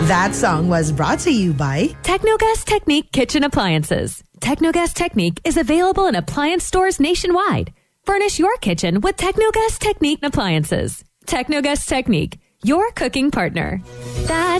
That song was brought to you by Technogas Technique Kitchen Appliances. Technogas Technique is available in appliance stores nationwide. Furnish your kitchen with Technogas Technique appliances. Technogas Technique, your cooking partner. That's